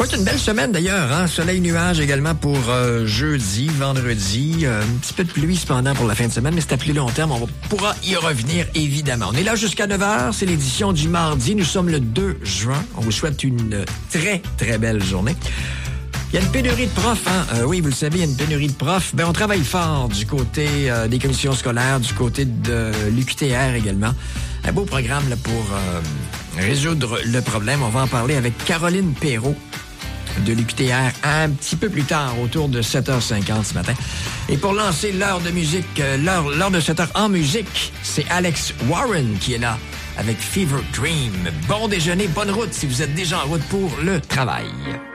souhaite une belle semaine d'ailleurs, hein? Soleil, nuages également pour jeudi, vendredi. Un petit peu de pluie cependant pour la fin de semaine, mais c'est à plus long terme. On pourra y revenir évidemment. On est là jusqu'à 9h, c'est l'édition du mardi. Nous sommes le 2 juin. On vous souhaite une très, très belle journée. Il y a une pénurie de profs, hein? Oui, vous le savez, il y a une pénurie de profs. On travaille fort du côté des commissions scolaires, du côté de l'UQTR également. Un beau programme là, pour résoudre le problème. On va en parler avec Caroline Perrault de l'UQTR un petit peu plus tard, autour de 7h50 ce matin. Et pour lancer l'heure de musique, l'heure de 7h en musique, c'est Alex Warren qui est là avec Fever Dream. Bon déjeuner, bonne route si vous êtes déjà en route pour le travail.